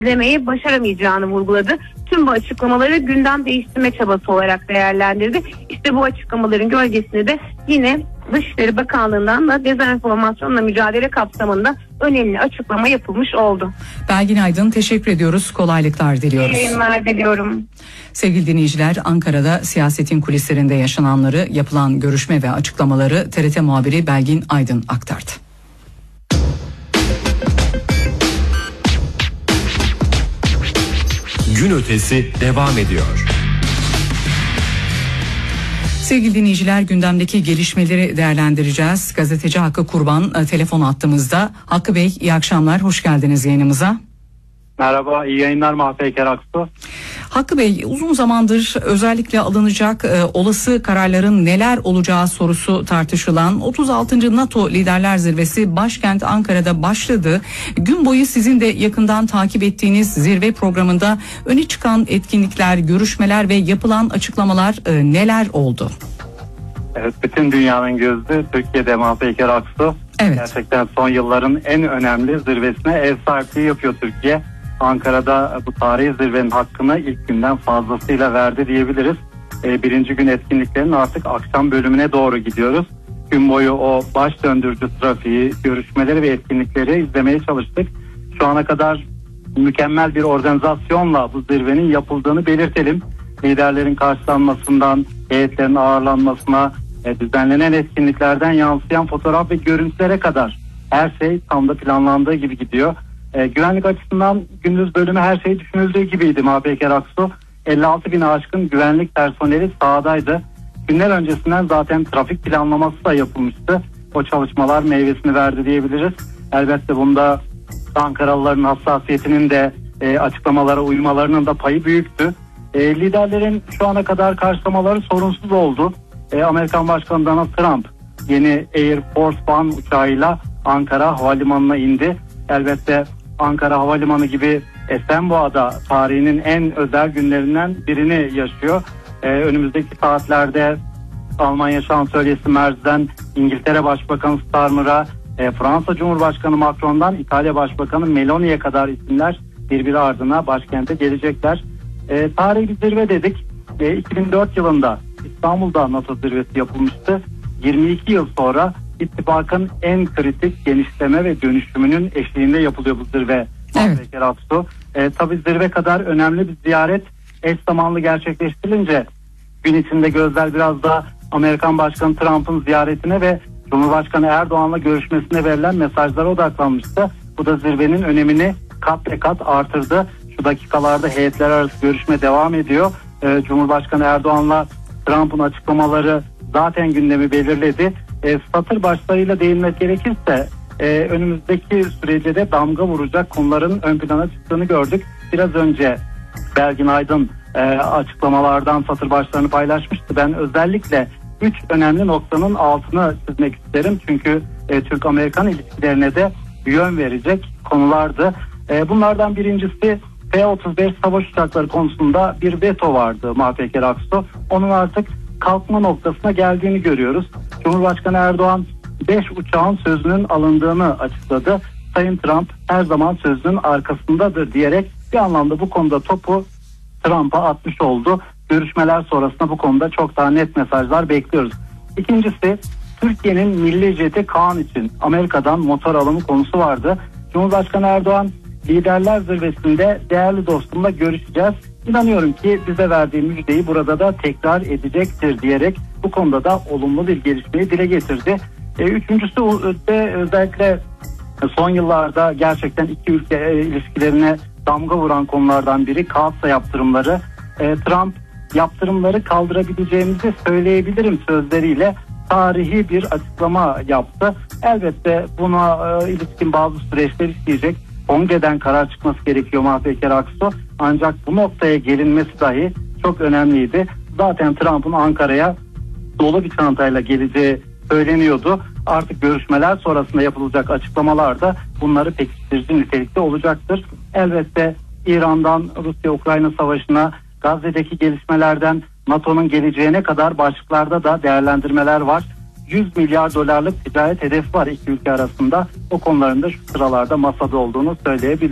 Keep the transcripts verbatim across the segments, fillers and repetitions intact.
demeyi başaramayacağını vurguladı. Tüm bu açıklamaları gündem değiştirme çabası olarak değerlendirdi. İşte bu açıklamaların gölgesinde de yine Dışişleri Bakanlığı'ndan da dezenformasyonla mücadele kapsamında önemli açıklama yapılmış oldu. Belgin Aydın, teşekkür ediyoruz. Kolaylıklar diliyoruz. İyi yayınlar diliyorum. Sevgili dinleyiciler, Ankara'da siyasetin kulislerinde yaşananları, yapılan görüşme ve açıklamaları T R T muhabiri Belgin Aydın aktardı. Gün ötesi devam ediyor. Sevgili dinleyiciler, gündemdeki gelişmeleri değerlendireceğiz. Gazeteci Hakkı Kurban e, telefon attığımızda. Hakkı Bey, iyi akşamlar, hoş geldiniz yayınımıza. Merhaba, iyi yayınlar Mahpeyker Aksu. Hakkı Bey, uzun zamandır özellikle alınacak e, olası kararların neler olacağı sorusu tartışılan otuz altıncı NATO Liderler Zirvesi başkent Ankara'da başladı. Gün boyu sizin de yakından takip ettiğiniz zirve programında öne çıkan etkinlikler, görüşmeler ve yapılan açıklamalar e, neler oldu? Evet, bütün dünyanın gözü Türkiye'de Mahpeyker Aksu. Evet. Gerçekten son yılların en önemli zirvesine ev sahipliği yapıyor Türkiye. Ankara'da bu tarihi zirvenin hakkını ilk günden fazlasıyla verdi diyebiliriz. Ee, birinci gün etkinliklerin artık akşam bölümüne doğru gidiyoruz. Gün boyu o baş döndürücü trafiği, görüşmeleri ve etkinlikleri izlemeye çalıştık. Şu ana kadar mükemmel bir organizasyonla bu zirvenin yapıldığını belirtelim. Liderlerin karşılanmasından, heyetlerin ağırlanmasına, e, düzenlenen etkinliklerden yansıyan fotoğraf ve görüntülere kadar her şey tam da planlandığı gibi gidiyor. E, güvenlik açısından gündüz bölümü her şey düşünüldüğü gibiydi Mahpeyker Aksu. elli altı bin aşkın güvenlik personeli sahadaydı. Günler öncesinden zaten trafik planlaması da yapılmıştı. O çalışmalar meyvesini verdi diyebiliriz. Elbette bunda Ankaralıların hassasiyetinin de e, açıklamalara uymalarının da payı büyüktü. E, liderlerin şu ana kadar karşılamaları sorunsuz oldu. E, Amerikan Başkanı Donald Trump yeni Air Force One uçağıyla Ankara Havalimanı'na indi. Elbette Ankara Havalimanı gibi Esenboğa'da tarihinin en özel günlerinden birini yaşıyor. Ee, önümüzdeki saatlerde Almanya Şansölyesi Merz'den İngiltere Başbakanı Starmer'a, e, Fransa Cumhurbaşkanı Macron'dan İtalya Başbakanı Meloni'ye kadar isimler birbiri ardına başkente gelecekler. E, tarihi bir zirve dedik. E, iki bin dört yılında İstanbul'da NATO zirvesi yapılmıştı. yirmi iki yıl sonra İttifakın en kritik genişleme ve dönüşümünün eşliğinde yapılıyor bu zirve. Evet. E, tabii zirve kadar önemli bir ziyaret eş zamanlı gerçekleştirilince gün içinde gözler biraz da Amerikan Başkanı Trump'ın ziyaretine ve Cumhurbaşkanı Erdoğan'la görüşmesine verilen mesajlara odaklanmıştı. Bu da zirvenin önemini kat ve kat artırdı. Şu dakikalarda heyetler arası görüşme devam ediyor. E, Cumhurbaşkanı Erdoğan'la Trump'ın açıklamaları zaten gündemi belirledi. E, satır başlarıyla değinmek gerekirse e, önümüzdeki sürece de damga vuracak konuların ön plana çıktığını gördük. Biraz önce Belgin Aydın e, açıklamalardan satır başlarını paylaşmıştı. Ben özellikle üç önemli noktanın altını çizmek isterim. Çünkü e, Türk-Amerikan ilişkilerine de yön verecek konulardı. E, bunlardan birincisi F otuz beş savaş uçakları konusunda bir veto vardı Mahpeyker Aksu. Onun artık kalkma noktasına geldiğini görüyoruz. Cumhurbaşkanı Erdoğan beş uçağın sözünün alındığını açıkladı. Sayın Trump her zaman sözünün arkasındadır diyerek bir anlamda bu konuda topu Trump'a atmış oldu. Görüşmeler sonrasında bu konuda çok daha net mesajlar bekliyoruz. İkincisi, Türkiye'nin milli jeti Kaan için Amerika'dan motor alımı konusu vardı. Cumhurbaşkanı Erdoğan, liderler zirvesinde değerli dostumla görüşeceğiz. İnanıyorum ki bize verdiği müjdeyi burada da tekrar edecektir diyerek bu konuda da olumlu bir gelişmeyi dile getirdi. E, üçüncüsü de özellikle son yıllarda gerçekten iki ülke ilişkilerine damga vuran konulardan biri Kaatsa yaptırımları. E, Trump yaptırımları kaldırabileceğimizi söyleyebilirim sözleriyle tarihi bir açıklama yaptı. Elbette buna e, ilişkin bazı süreçler işleyecek. Kongreden karar çıkması gerekiyor Mahpeyker Aksu. Ancak bu noktaya gelinmesi dahi çok önemliydi. Zaten Trump'ın Ankara'ya dolu bir çantayla geleceği söyleniyordu. Artık görüşmeler sonrasında yapılacak açıklamalar da bunları pekiştirici nitelikte olacaktır. Elbette İran'dan Rusya-Ukrayna savaşına, Gazze'deki gelişmelerden NATO'nun geleceğine kadar başlıklarda da değerlendirmeler var. yüz milyar dolarlık ticaret hedefi var iki ülke arasında. O konuların da şu sıralarda masada olduğunu söyleyebiliriz.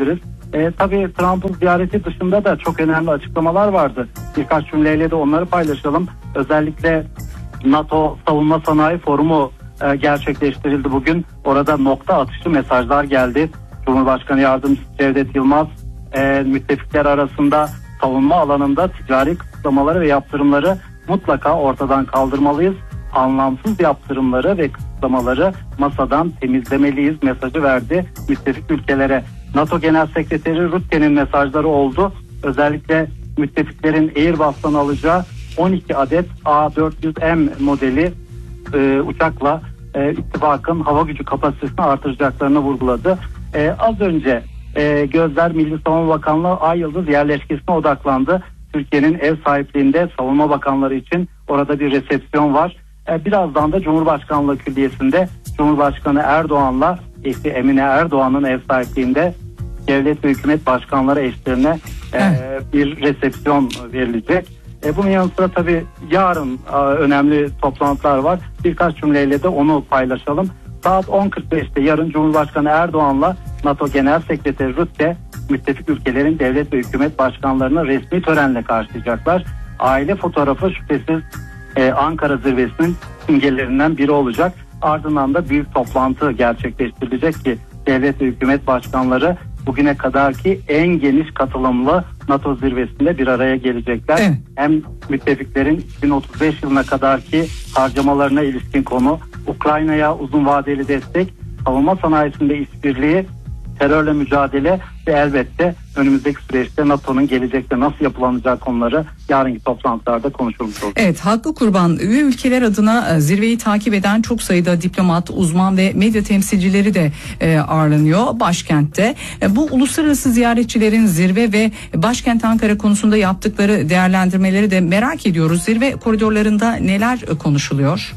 E, tabii Trump'ın ziyareti dışında da çok önemli açıklamalar vardı. Birkaç cümleyle de onları paylaşalım. Özellikle NATO Savunma Sanayi Forumu e, gerçekleştirildi bugün. Orada nokta atışı mesajlar geldi. Cumhurbaşkanı Yardımcısı Cevdet Yılmaz e, müttefikler arasında savunma alanında ticari kısıtlamaları ve yaptırımları mutlaka ortadan kaldırmalıyız. Anlamsız yaptırımları ve kısıtlamaları masadan temizlemeliyiz mesajı verdi müttefik ülkelere. NATO Genel Sekreteri Rutte'nin mesajları oldu. Özellikle müttefiklerin Airbus'tan alacağı on iki adet A dört yüz M modeli e, uçakla e, ittifakın hava gücü kapasitesini artıracaklarını vurguladı. E, az önce e, gözler Milli Savunma Bakanlığı Ay Yıldız yerleşkesine odaklandı. Türkiye'nin ev sahipliğinde savunma bakanları için orada bir resepsiyon var. E, birazdan da Cumhurbaşkanlığı Külliyesi'nde Cumhurbaşkanı Erdoğan'la eşi Emine Erdoğan'ın ev sahipliğinde devlet ve hükümet başkanları eşlerine e, bir resepsiyon verilecek. E, bunun yanı sıra tabii yarın e, önemli toplantılar var. Birkaç cümleyle de onu paylaşalım. Saat on kırk beşte yarın Cumhurbaşkanı Erdoğan'la NATO Genel Sekreteri Rutte müttefik ülkelerin devlet ve hükümet başkanlarını resmi törenle karşılayacaklar. Aile fotoğrafı şüphesiz e, Ankara zirvesinin simgelerinden biri olacak. Ardından da büyük toplantı gerçekleştirilecek ki devlet ve hükümet başkanları bugüne kadarki en geniş katılımlı NATO zirvesinde bir araya gelecekler. Evet. Hem müttefiklerin iki bin otuz beş yılına kadarki harcamalarına ilişkin konu, Ukrayna'ya uzun vadeli destek, savunma sanayisinde işbirliği, terörle mücadele ve elbette önümüzdeki süreçte NATO'nun gelecekte nasıl yapılanacağı konuları yarınki toplantılarda konuşulmuş olacak. Evet, Hakkı Kurban, üye ülkeler adına zirveyi takip eden çok sayıda diplomat, uzman ve medya temsilcileri de e, ağırlanıyor başkentte. E, bu uluslararası ziyaretçilerin zirve ve başkent Ankara konusunda yaptıkları değerlendirmeleri de merak ediyoruz. Zirve koridorlarında neler konuşuluyor?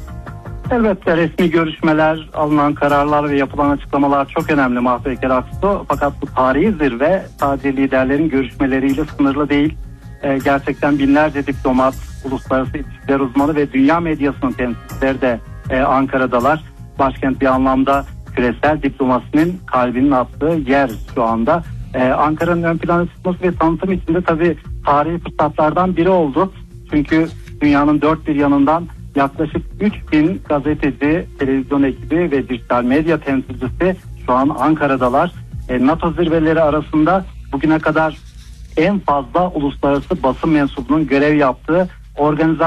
Elbette resmi görüşmeler, alınan kararlar ve yapılan açıklamalar çok önemli Mahfeker Aksu. Fakat bu tarihi zirve sadece liderlerin görüşmeleriyle sınırlı değil. Ee, gerçekten binlerce diplomat, uluslararası ilişkiler uzmanı ve dünya medyasının temsilcileri de e, Ankara'dalar. Başkent bir anlamda küresel diplomasinin kalbinin attığı yer şu anda. Ee, Ankara'nın ön plana çıkması ve tanıtım içinde tabii tarihi fırsatlardan biri oldu. Çünkü dünyanın dört bir yanından yaklaşık üç bin gazeteci, televizyon ekibi ve dijital medya temsilcisi şu an Ankara'dalar. E, NATO zirveleri arasında bugüne kadar en fazla uluslararası basın mensubunun görev yaptığı organizasyon